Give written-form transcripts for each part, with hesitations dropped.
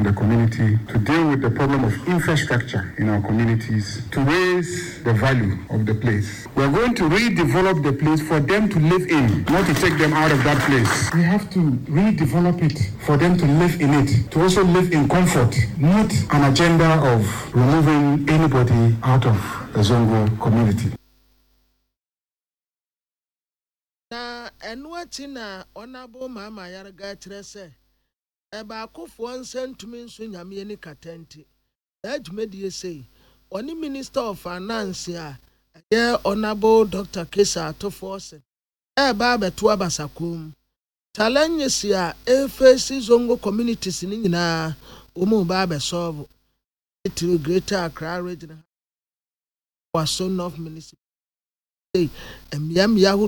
the community, to deal with the problem of infrastructure in our communities, to raise the value of the place. We're going to redevelop the place for them to live in, not to take them out of that place. We have to redevelop it for them to live in it, to also live in comfort, not an agenda of removing anybody out of the Zongo community. Na enwati na onabo mama yarga trese eba akofo nsentumi nso nyame ni katenti adwumadi sei oni minister of finance a ye onabo Dr. Kesa Atoforsen eba abeto abasakom challenges ya face Zongo communities ni nyina omo ba be solve to Greater Accra region was son of municipal Today,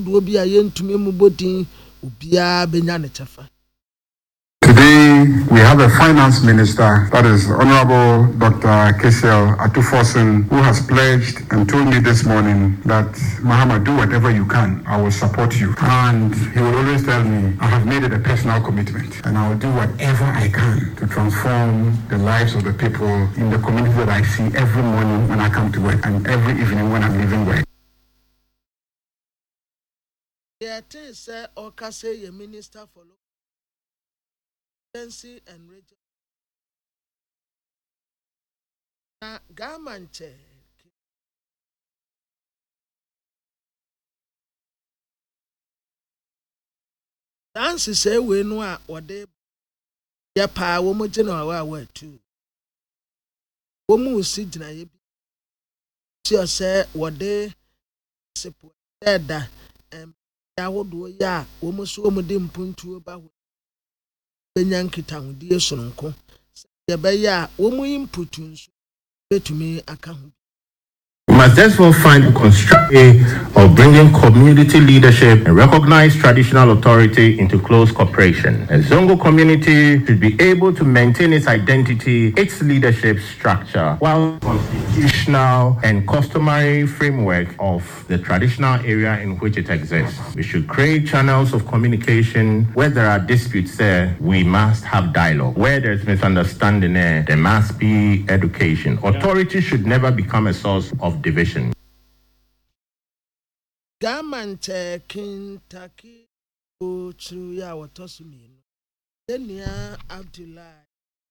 we have a finance minister, that is Honorable Dr. Kesa Atoforsen, who has pledged and told me this morning that, Mahama, do whatever you can, I will support you. And he will always tell me, I have made it a personal commitment, and I will do whatever I can to transform the lives of the people in the community that I see every morning when I come to work and every evening when I'm leaving work. Yeah, say Okase, your minister for agency and region. Na Gamanche. Dance say we know what they ya pa wo mo general wa too. Wo mu si gina ye bi. Say what they support that yawodo ya wo mo so mo de mpuntuo ba ho benyankita ho die sononko ye be ya wo mo input nso betumi aka ho. We must therefore find a constructive way of bringing community leadership and recognize traditional authority into close cooperation. The Zongo community should be able to maintain its identity, its leadership structure, while the constitutional and customary framework of the traditional area in which it exists. We should create channels of communication. Where there are disputes there, we must have dialogue. Where there is misunderstanding there must be education. Authority should never become a source of division. Gamante Kentucky through ya watosumi. Denia Abdullah.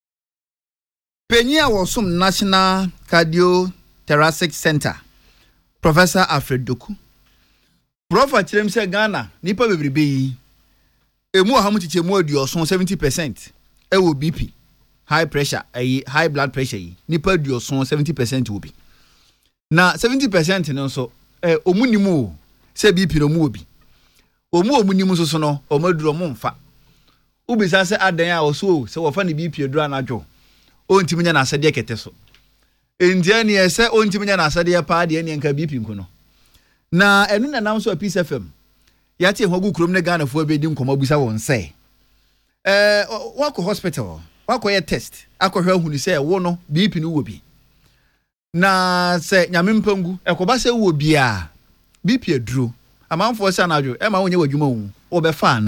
Penya Wasum National Cardiothoracic Center. Professor Alfred Doku. Prof Chirem se Ghana, nipa bebrebe. Emu ahamu tiche mu aduoson 70%. Ewo BP, high pressure, high blood pressure yi. Nipa aduoson 70% will be. Na 70% no so omunimu se BP no mu obi omunimu so no omaduro mo mfa ubisa se adan a oso se wo fa ne BP aduro anadwo ontimi nya na asade kete so endia ne ese ontimi nya na asade pa de ne nka BP nko no na enu na nam so Peace FM ya tie hogu krom ne Ghana fo abedi nkoma busa won se wako hospital wako ye test akohwe ahunu se wo no BP no wo bi na se nyame mpangu ekoba se wo bia BP aduro amanfo se anadwo e ma wonye wadwuma wu wo be fa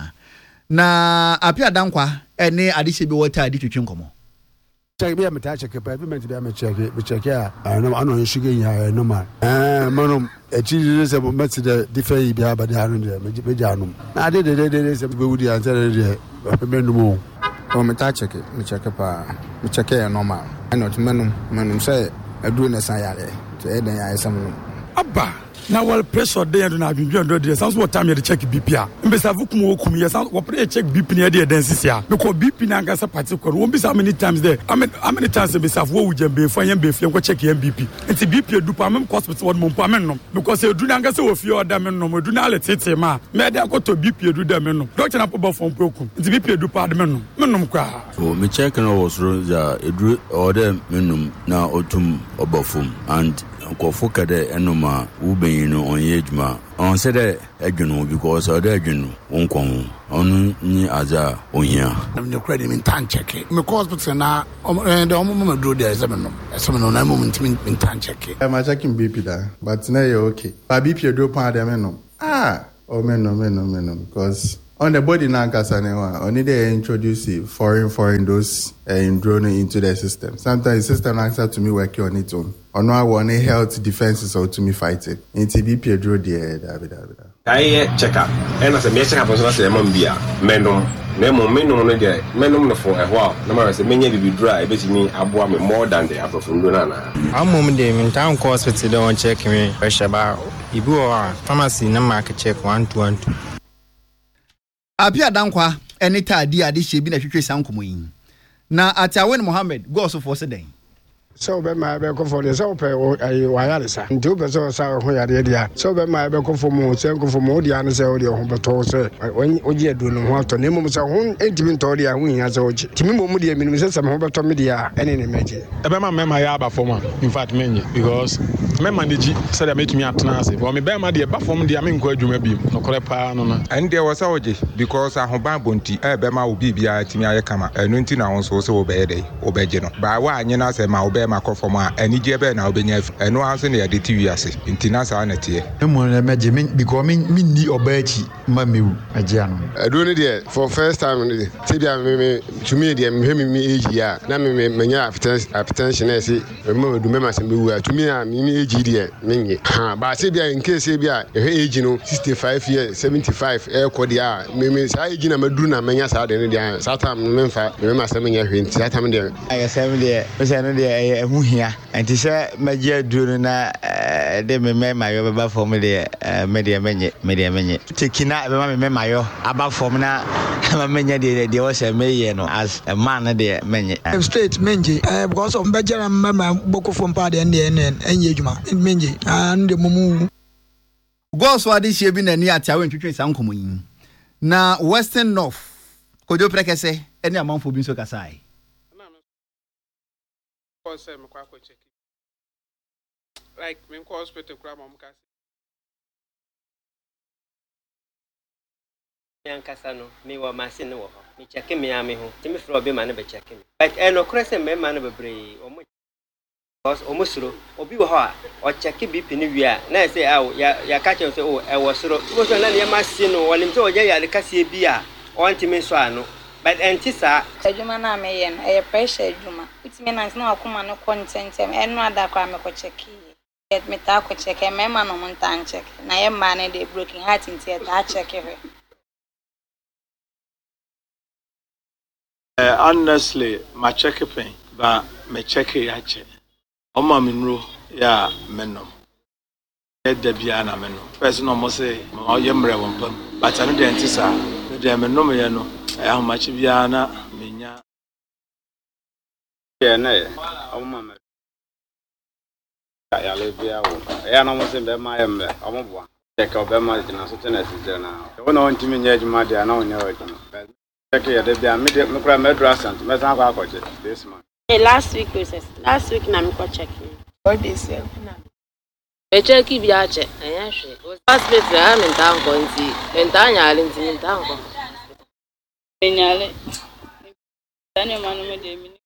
na apia dankwa ene adehye bi wota adi twetwe nkomo check be am ta check pavement be am check ya no ano sugar ya no ma manom echi se mo meti de different bi abade hanu de me janum na de se be wudi answer de pavement o me ta check me check pa me check ya normal ano to manum say aduro na san yare to e dan ya esam no abba na wal pressure dey do na adwudwu ndo dey sans what time you check BP a mbesa vukum wokum ye sans what check BP na dey density a because BP na ngasa particular won bisa how many times there how many times mbesa wo wujembe fo yem be fie ko check yem BP nti BP edupa mem hospital won mpo amen no because edu na ngasa wo fie oda men no edu na aletete ma me dey akoto BP edu da men no doctor na pobo fo mpoku nti BP edupa da men no kwa o me check no was roja edu order menum na otum obofum and nkofo kade enoma ubeyin no onye adwuma on said adwunu because other adwunu wonkon onu ni aza ohia I'm the credit in tan check me hospital na the omo do there some no na moment in tan check am checking BP da but na you okay pa BP do pan dem no o men no because On the body now, only they introduce foreign those drone into the system. Sometimes the system answer to me working on its own. Or no, I want health defenses or to me fighting. In TBP draw the I check up. And as a check up, I say, Mambia, Menom, Nemo, Menom for a while. No matter as many be dry, basically, I bought me more than the apple from Lunana. I'm moment in town course with the don't check me, pressure about Ibu or pharmacy, no market check 1-2-1. Apia dankwa ene taadi ade hye bi na hwehwe sankomo yi na Atawen Mohammed go so for sedeng so be ma be ko for the so pe ayi wa yare sa nti o be so sa ho yare dia so be ma be ko for mo se ko for mo dia no se o dia ho be to se o ji edu no ho to ne mo se ho entimi to dia ho hia se o ji timi mo dia minimum se ho be to me dia ene ne meje e be ma ya aba form in fact menye because me manage said I metumi atena ase for me be ma dia ba form dia me nko adwuma bi no kore pa no na and there was oje because ahoban bonti e be ma obi bia timi aye kama eno nti na won so se wo be dey wo be je no ba wa anye na se ma wo be ma ko form a ani je be na wo be nya eno anso na ya de TV ase nti na sa na tie e mo na meje because me ni obachi ma mewu aje ano do ne dey for first time ti bia me to me dey me age ya na me nya hypertension na se me do me ma se mewu to me a me age dey me ha ba se bia in case bia age no 65 years 75 e ko dia me sa age na maduru na menya sa de ne dia sa time me mfa me ma se menya hwe nti sa time dey I say me dey me say no dey hu hia nti se magia duru na de me mayo ba form dey me dey menye tekina be ma me mayo aba form na ma menya dey o say me ye no as a man dey menye straight menje because of bejara mama boko form pa dey enye adwuma menje and the mumu go so ade hye bi na ni Atawen twetwe sankomo yi na Western North kojo prekese ene amanfo bi so kasai like me ko hospital kra mom kasi yankasa no me wa machine wo ho me check me ame ho ti me fro be ma na be check me but no krese me ma na bebre o mo because o musuro obi wo ho a o check BP ni wi a na say ya ka che say o e wo soro wo so na ne machine no wolim so o je ya le kase bi a on ti me so ano but entisa adwuma na me ye no e pressure adwuma utimi na na akoma no content eno ada kwa me ko check get me ta ko check me ma no mon tan check na ye ma na dey broken heart in tear ta check he honestly my check pain ba me check ya che o ma me nro ya menom e da bia na menom person no mo say o ye mre won pam but anu dey entisa dey menom ye no how much bia na menya ye na ye o ma me ya le bia wo ya na mo se be ma ye mre o mo bo check o be ma na so tena si na wo na won timi nya adwuma dia na won nya adwuma check ya de bia me kra me drasant me san kwa ko check this man last week na me ko check what this year e check bia che anya hwe hospital a me tan ko nti me tan nya ale nti me tan ko Enyale. Tani manu me de mini.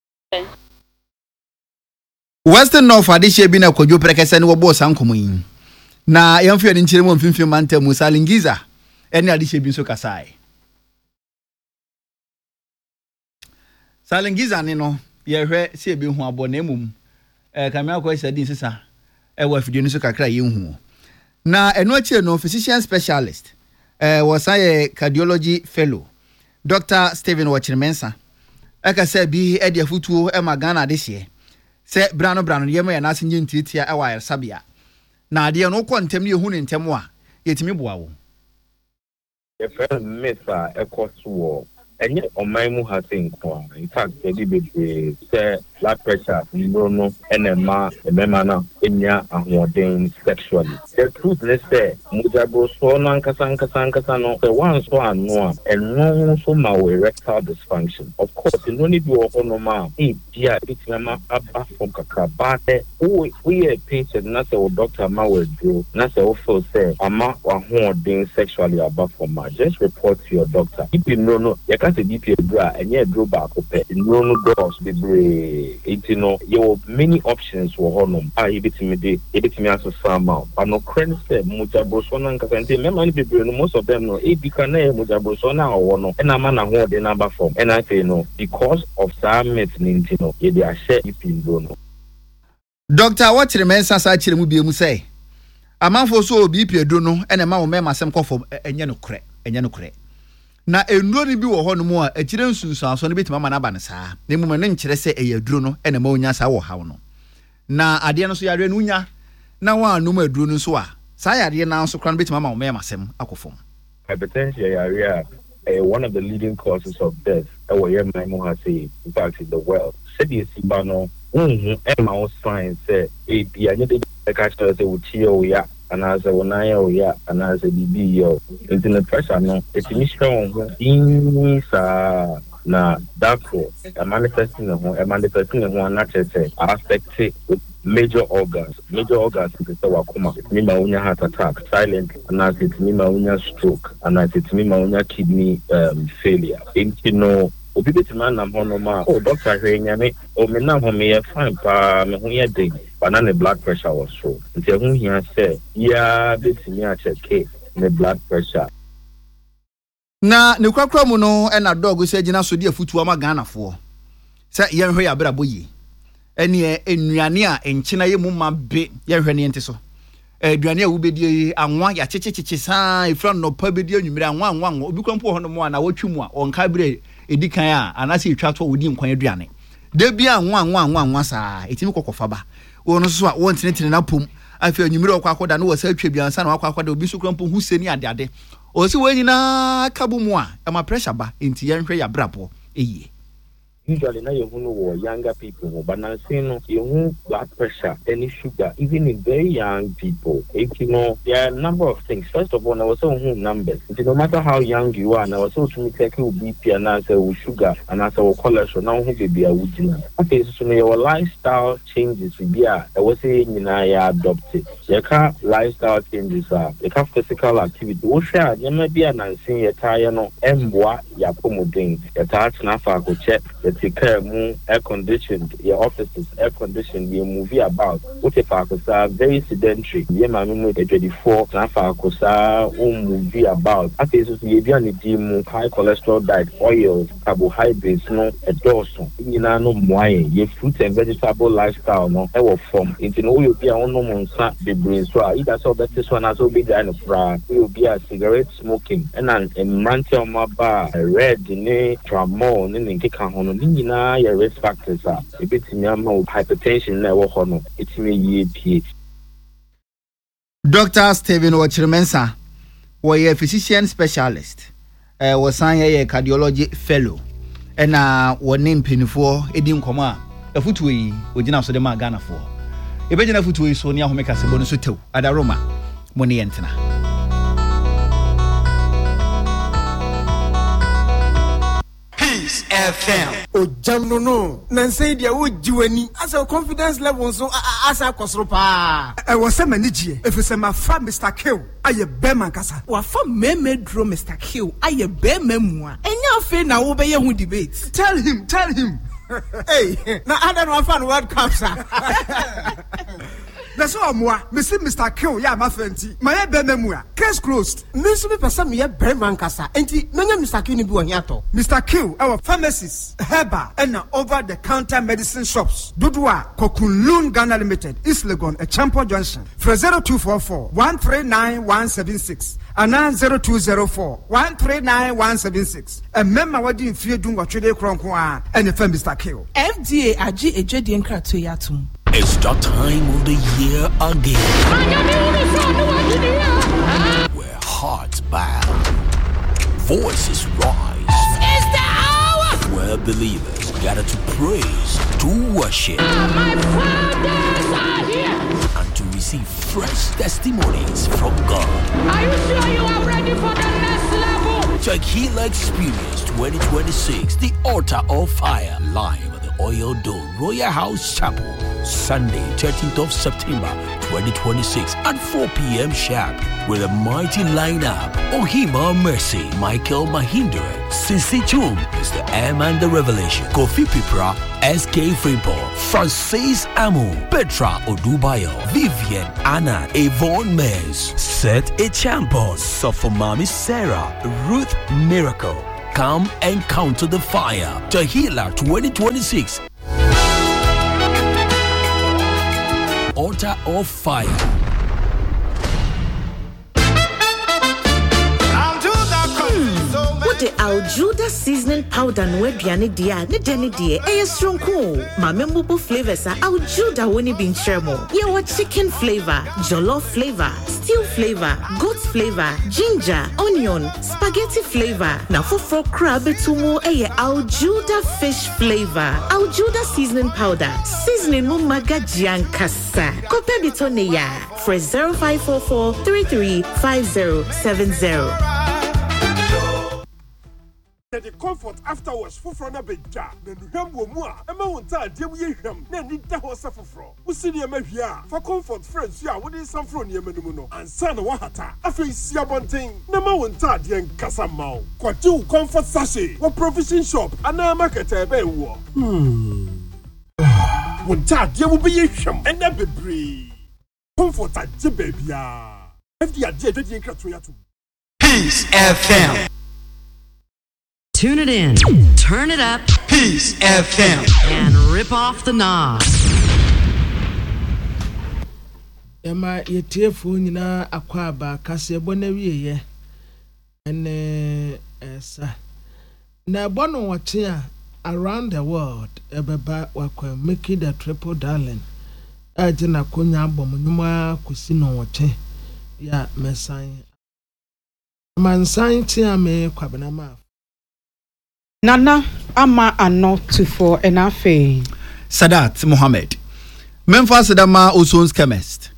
Western North ade hye bi na kojo prekese ne wo bo sankomo yi. Na yemfo ani nkyere mo mfimfim manta mu Salingiza ene ade hye bi so kasai. Salingiza ne no ye hwe se bi hu abo na emum kamera ko hye din sisa wa fidie no so kakra ye hu. Na eno achi no physician specialist was a cardiology fellow Dr. Stephen Wachirmensa aka say bi e de afutuo e magana de hye se brano ye ma ya na asenye ntitia e wa sabia na de no ko ntem ne hu ne ntem a yetimi boa wo the first meta e cost enye oman mu ha tin ko in fact e di be say blood pressure no enema emema na enya ahoden sexually the truth is say mujabo so na nkasa no the one so anu and no so ma erectile dysfunction of course no need do no ma dia itima aba from kakabate we a patient na say doctor ma we do na say also say ama ahoden sexually above for ma just report to your doctor if you no you can say BP bra enye dro ba ko pe no doors be It's you many options for honum. Ebitimi as a farmer. But no credit Mujabrosona and Casante, many people, most of them know Ebikane, Mujabrosona or one, and a man and the number form. And I say no, because of Samet Nintino, they are sharing Pindono. Doctor, what remains as I tell you, say? A man for so be Pedrono, and a man will make myself call for a yanocre, a yanocre. Na enroni bi wo ho no mo a akire nsunsan so no betima ma na ba ne saa na mu ne nkire se eyaduro no ene ma onya saa wo hawo no na ade no so yare no nya na wa anu ma aduro no so a saa yare na so kra no betima ma wo me masem akofom. Hypertension area one of the leading causes of death where my has say in fact in the world said you see bano my science say e bia nye de ka say uchi o ya and as a one ya and as a BB yo into the pressure no it's strong in na darko a manifesting one natural affect major organs is the wakuma me maunya heart attack silent and as it me maunya stroke and as it me maunya kidney failure into obi betima na honoma doctor hwenyame o me na ho me fine pa me ho ye dey banana blood pressure was so nti ho hia say ya betimi a check me blood pressure na ne kwakwa mu no na dog se gina so de afutu ama Ghana fo se ye hwe ya brabo yi ene enuane a enchina ye mu ma be ye hwe ne ente so aduane a wobedie anwa ya chechecheche saa ifra no pa bedie anwumire anwa obi kwampo ho no mo na watwum a onka bire edikan a anase etwa to wodi nkwan aduane de bia anwa saa etimi kokofa ba wono so a wontenetene na pom afi anwumire okwa akoda no wasa atwa bia ansa na wakwa akoda obi so kwampo huseni ade o si wanyina kabu mu a ama pressure ba enti ye hwe ya brabo eye. Usually now you know younger people, but now saying you blood pressure, any sugar, even in very young people. If you know, there are a number of things. First of all, I was saying numbers. No matter how young you are, and I was also to take BP and I say sugar and I say cholesterol. Now who be a wood? Okay, so your lifestyle changes. I was saying you know adopted. Your car lifestyle changes. You have physical activity. Oh, sure, you may be an unseen your tire no emboa ya pomoding. Your tire na fa go check. Air conditioned, your offices air conditioned, you move about. What if I could say very sedentary? Yeah, my move 24, if I could say move about. I think it's you be on the gym, high cholesterol diet, oils, carbohydrates, no, a dose. You know, no more. Your fruit and vegetable lifestyle, no, ever form. Into no, you'll be on no monsa, the brain. So either so that this one has all be done for you'll be a cigarette smoking, and then a mantle my bar, a red, ne, tramol, and then kick on. Your risk factors are a bit hypertension level hono. It's me PH. Dr. Stephen Ochremensa was a physician specialist, was a cardiology fellow, and one name Pinifo, Edim Koma, a footway, with Jina Sodema Ghana for. A Benjamin footway, Sonia Homeka Bonusuto, Adaroma, Moni Entena. FM. O jamno no. Nanse dia wo jiwani. As a confidence level so asa kosro pa. E wo se manijie. Efese ma fa Mr. Kill. Aye be man kasa. Wa fa meme dro Mr. Kill. Aye be memu a. Enya afi na wo be ye hu debate. Tell him. Hey, na ada no fan World Cup sa. That's all moi. Mr. Kill, ya my friend. My bememua. Case closed. Miss me person me Breman Kasa. Enti manya Mr. Kill ni bu anyato. Mr. Kill, our pharmacies, Heba, and over the counter medicine shops. Dudwa, Kokunlun Ghana Limited, East Legon, a Champo Junction. For 0244 139 176 and 0204 139 176. A member what in fear doing what you cronkwa and the Mr. Kill. FDA Aji Ejedi Nkratoyatum. It's the time of the year again, where hearts bow, voices rise. It's the hour where believers gather to praise, to worship, my fathers are here, and to receive fresh testimonies from God. Are you sure you are ready for the next level? Check Healer Experience 2026, the Altar of Fire, live at the Oil Dome Royal House Chapel. Sunday, 13th of September 2026 at 4 p.m. sharp with a mighty lineup. Ohima Mercy, Michael Mahindra, Sissy Chum, Mr. M and the Revelation, Kofi Pipra, SK Freeport, Francis Amu, Petra Odubayo, Vivian Anna, Yvonne Mez, Seth Echampo, Sofomami Sarah, Ruth Miracle. Come and counter the fire. Tahila 2026. Altar of Fire. The Aljuda seasoning powder no aduane dia ne deni die stronko ma membo flavors are Aljuda woni bin chermo ye wa chicken flavor, jollof flavor, stew flavor, goat flavor, ginger, onion, spaghetti flavor na fofo crab etumo Aljuda fish flavor. Aljuda seasoning powder seasoning no magajian kasa kope bitone ya for 0544 335070. The comfort afterwards for front of Beja, the Nuhambo Mua, a mountain, dear we him, then need the horse suffer from. We see the Mavia for comfort friends, ya, what is some from Yemenuno, and San Wahata, a face Yabonting, no mountain, dear Casamau, Quatu comfort sachet, what provision shop, and a market a bear war. One tad, there will be him, and that be brave. Comfort at Jibabia. If the idea that you can't Peace FM. Tune it in, turn it up, Peace FM, and rip off the knob. Emma, ye tearful, you know, aquaba, Cassia Bonavier, and sir. Now, Bono watching around the world, Ebeba, Waka, make it a triple darling. Ajana Konya Bomunuma, Cusino watching, ya, Messiah. Man sign Tiame Quabanama. Nana ama ano tufo enafe Sadat Mohammed Memphis Sadama Osons Chemist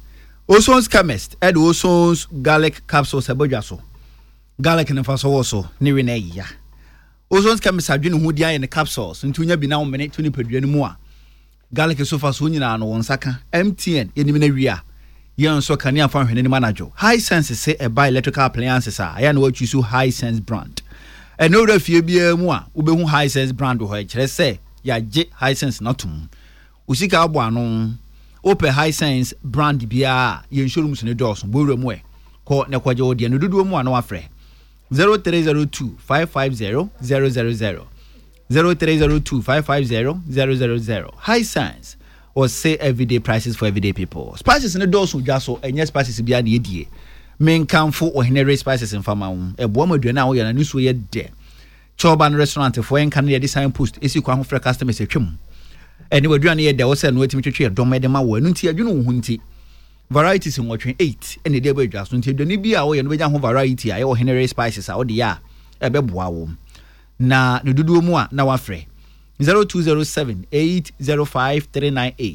Ed Osons garlic capsules ebojaso garlic ne faso woso ni rene ya Osons Chemist adwene hu dia in the capsules ntunya bi na wo mene to ni padua mu a garlic so fa so nyina no wonsaka MTN yenim na wia yen so kania fa hwene ni manager high sense say e buy electrical appliances ya na wa choose high sense brand. And no refie bia mu a ubehu high sense brand ho kire se ya je high sense natum usika abo ano ope high sense brand bia ye showroom ne dos bo mu e ko ne kwaje wo de no dudu mu ano afre 0302 550 000 0302 550 000 high sense or say everyday prices for everyday people spices ne dos so enye spices bia na yedie men kanfo ohenere spices in farma ebo amadua wo yana niso ye de choban restaurant for en kan ye design post esi kwa ho frɛ customers atwam eni waduane ye de wo sɛ no atimi twetwe dom de ma wo anu nti adwene wo hunti varieties in watching 8 eni de ba adwa so nti aduane bi a wo ye no bɛgya ho variety a ye ohenere spices a wo de ya ɛbɛboa wo na no duduo mu a na wa frɛ 0207 805 398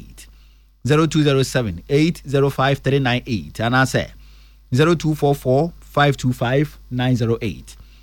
0207 805 398 ana sɛ 0244 525 908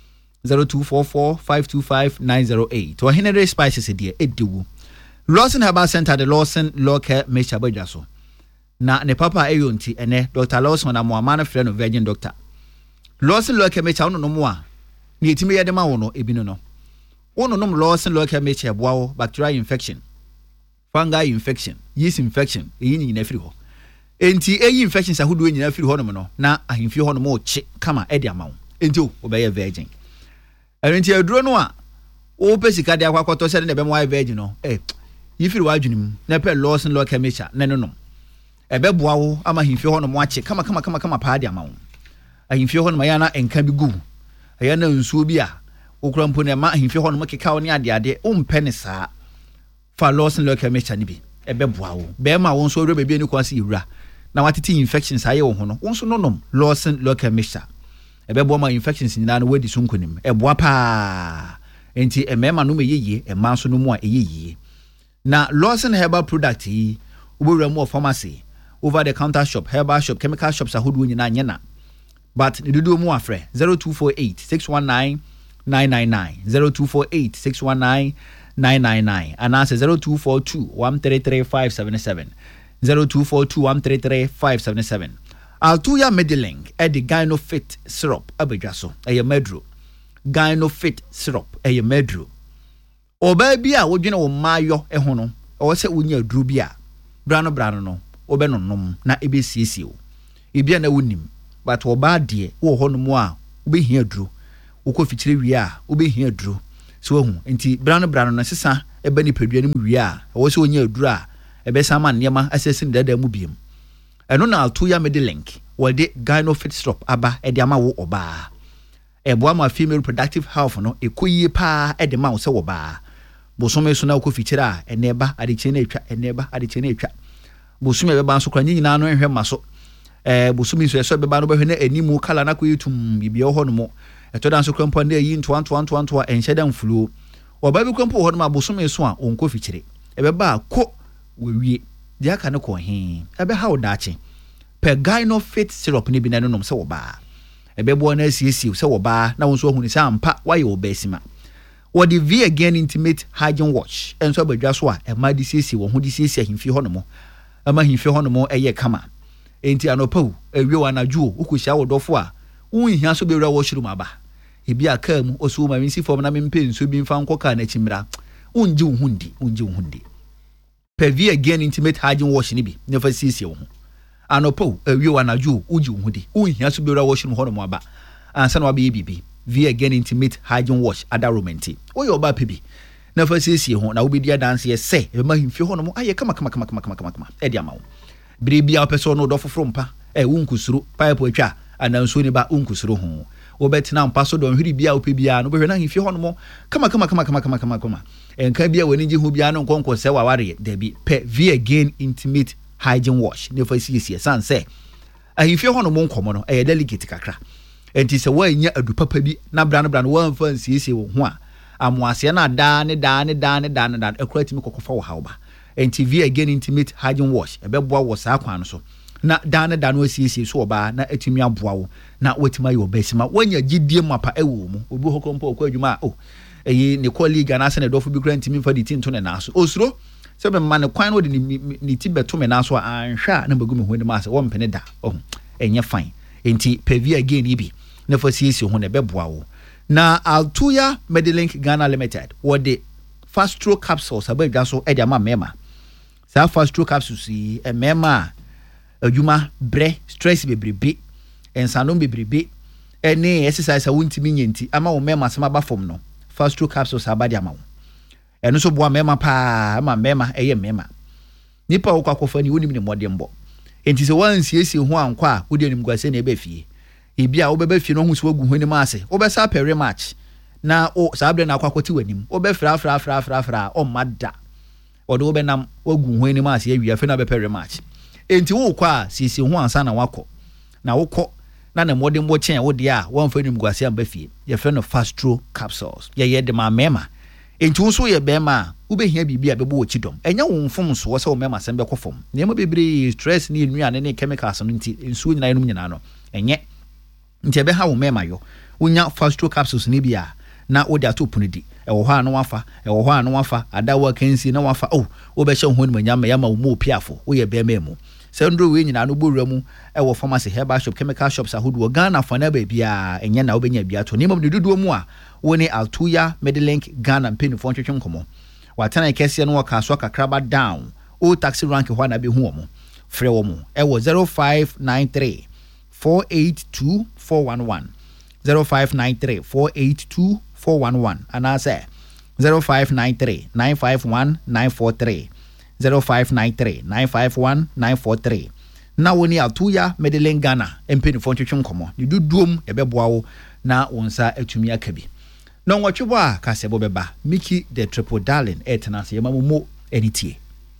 0244 525 908 or Henry Spices idea ediwu Lawson Herbal Center the Lawson Local Mecha Bajaso na ne papa eyonti ene Dr. Lawson na mo amana friend of Virgin Doctor Lawson Local Mecha no mo a ne etime yede ma wo no ebi no wono nom Lawson Local Mecha boawo bacterial infection fungal infection yeast infection eyi nyina firi ho enti eyi infections ahodo nyina firi ho no no na ahemfie ho no mo che kama edi amawo enti o obeye virgin enti aduro no a o pesika de akwakoto se de be mo virgin no yifiri wadwunim na pe Lawson Local Mecha ne no ebe boa wo ama ahemfie ho no mo ache kama pa de amawo ahemfie ho no ma ya na enka bi gu ya na nsuo bi a okura mpo ne ma ahemfie ho no mo keka wo ne ade o mpe ne saa fa Lawson Local Mecha ni bi ebe boa wo be ma wo nso ore be bi ni kwase yura na watiti infections aye wo ho no wonso nonom Lawson Local Mecha ebebo ma infections nyina no wadi sunkonim eboa pa enti emema no meyeye ema so no mu a eyeye na Lawson Herbal product yi ubowura mu pharmacy over the counter shop herbal shop chemical shops ahodo nyina nyena but ne dudu mu afre 0248 619 999 0248 619 999 and answer 0242 133577 0242 133577. Altuya Medilink the Gynofit syrup abedwaso eye medro Gynofit syrup eye medro oba bia wodwene wo mayo ho no o se wonya duru bia brano no obenonom na ebesiesie wo ebia na wonim but oba de wo ho no mo a obehia duru wokofikyire wie a obehia duru so hu enti brano no sesa eba ni padua no mu wie a wo se wonya duru a ebesa ma nneema asese ndada mu biem eno na Altuya Medilink wode Gynofit syrup aba e de ama wo oba eboa ma female reproductive health no ekoyie pa e de ma wo se wo ba bosome so na wokofikyire a eneba adekye na etwa eneba adekye na etwa bosome beba so kra nyina no ehwe maso bosome so eso beba no behwe na animu kala na koyitum bibia ho no mo eto dan so krampo na yi nto enhyeda mfulu oba bi krampo ho no ma bosome so a onkofikyire ebeba ko wewie dia aka ne ko he ebe ha odache per Gynofit syrup ni bi na no se wo ba ebebo na asiesie se wo ba na won so hu ni se ampa waye wo basima wo the V again intimate hygiene wash enso abadwa so a e ma di siesie wo hu di siesie ahimfi ho no mo ama himfi ho no mo eye kama enti anopa ewie wa na juo ukohia wo dofo a unhia so bewura wo shirum aba ebi aka mu oso ma winsi form na mempe nso bi mfa nkoka na chimra unji uhundi per V again intimate hygiene wash ni bi never siesie wo anopo ewie wa na juo uji uhudi unhia so bewura wo shirum ho no mo aba ansa na wa be bibi V again intimate hygiene wash adaromenti oyo ba pebi na fa siesie ho na wo bedia dance ye se e ma himfi ho no mo aye kama e dia ma wo biribia opeso no do foforo mpa wunkusuru pipe atwa ananso ni ba unkusuru ho wo betina mpa so do hwiri bia opebia no behwe na himfi ho no mo kama enka bia wani ji ho bia no nkonko se waware da bi pe V again intimate hygiene wash na fa siesie san se ahimfi ho no mo nkomo no e delicate kakra enti se wanya adu papa bi na brano wan fa nsiesie wo ho a amoase na da ne akurati mi kokofa wo hawba enti V again intimate hygiene wash ebeboa wo saa kwan so na da no asiesie so oba na atumi aboa wo na watima yo basima wanya gidie mapa ewo mu obi hokompo okwa adwuma eyi ne colleague na ase ne dofo bi kra ntimi fa di tinto ne naso osuro se be ma ne kwan no de ni tibeto me naso anhwa na bagu me ho ni ma se wo mpene da enye fine enti per V again ibi na fa siesie ho ne beboa wo na Altuya Medilink Ghana Limited what the fast stroke capsules abadwa so e de ama mema sa fast stroke capsules yi mema adwuma bre stress bebrebe ensanom bebrebe ene exercise awuntimi nyenti ama wo mema sama ba fom no fast stroke capsules abadi ama wo eno so boa mema pa ama mema eye mema nipa wo kwakofa ni wonim ne modembo enti se wansiesie ho ankwa wo de nim gwase na ebe fie ebia obebe fie no hu so agu hwani ma ase obesa per rematch na o sabre na akwakoti wanim obefra o mada odo obenam agu hwani ma ase awia fe na be per rematch enti wo kwa sisi ho ansa na wakọ na wokọ na modern bo chen wo de a won fa nim gwase amba fie ye fe no fast stroke capsules ye de ma mema enti wo so ye be ma ubehia bibia bebo wo chidom enya wo mfom so wo se wo mema sem be kofom na ma bebre stress ni nnuane ne chemicals no nti ensu nyina no nyina no enye nti ebe ha wo mema yo wonya fast stroke capsules ni bia na wo de atopunu di ewo ho anu wafa adawa kansi na wafa wo be hye ho ni manyama yama wo mo piafo wo ye be memu sendro we nyina no bowura mu ewo pharmacy herbal shop chemical shops ahodo Ghana fa na ba bia enye na wo benya bia to ni mam ne duduo mu a wo ni Altuya Medilink Ghana mpeni fo ntwetwe nkomo watana kese no waka so kakraba down o taxi rank ho na be hu omo frɛ wo mu ewo 0593 482 411 0593 482 411 and I say 0593 951 943 0593 951 943 na woni Altuya Medilink Ghana empeni fo ntwetwe nkomo ni duduom ebeboa wo na wonsa atumi akabi no nwotwebo a kasebo beba Mickey the Triple Darling etenase yemamumo editie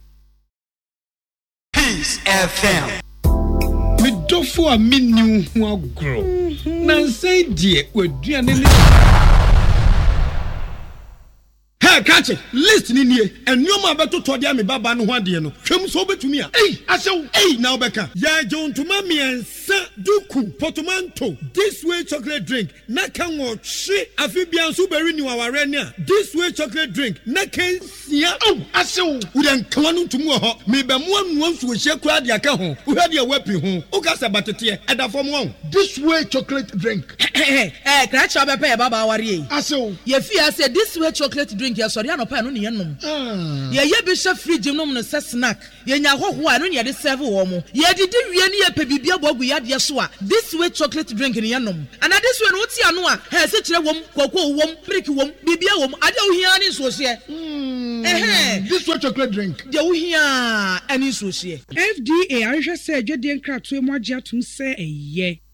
Peace FM midofo a minniu ho agro na nsai die waduane ni catch it. List ni nie. And you ma beto to dia me baba no ho ade no. Hwem so betumi a. Asew. Now beka. Ya John to ma me ensa duku portmanteau. This way chocolate drink. Na kan wo hwe afibia nso beri ni waware ni a. This way chocolate drink. Na kan sia. Asew. Wo den kan no tumu ho. Me be mo anu nso hye kura de aka ho. Wo hwe de wapi ho. O ka sa batete e da fom ho. This way chocolate drink. Crash up a baba worry. Aso, ye fear said this way chocolate drink, ya sorry, no pan on yenum. Ye bishop free gymnum no snack. Ye nya ho ho anu ye de serve wo mo. Ye did we near pebibia bogu ya de so a. This way chocolate drink in yenum. And this one what ya no a. He se kire wom, koko wom, brick wom, bibia wom. Ade wo hia ni so se. This way chocolate drink. De wo hia ani so se. FDA ahwehwe se adwede nkratoe mo agye atum se eye.